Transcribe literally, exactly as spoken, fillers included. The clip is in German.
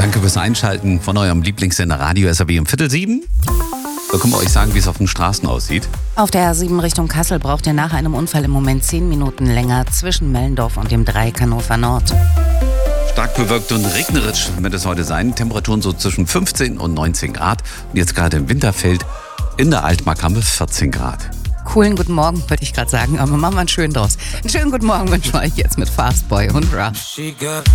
Danke fürs Einschalten von eurem Lieblingssender Radio S R B um Viertel sieben. Da können wir euch sagen, wie es auf den Straßen aussieht. Auf der A sieben Richtung Kassel braucht ihr nach einem Unfall im Moment zehn Minuten länger zwischen Mellendorf und dem Dreieck Hannover Nord. Stark bewölkt und regnerisch wird es heute sein. Temperaturen so zwischen fünfzehn und neunzehn Grad. Und jetzt gerade im Winterfeld in der Altmark haben wir vierzehn Grad. Coolen guten Morgen, würde ich gerade sagen, aber machen wir einen schönen draus. Einen schönen guten Morgen wünschen wir euch jetzt mit Fastboy und Rush.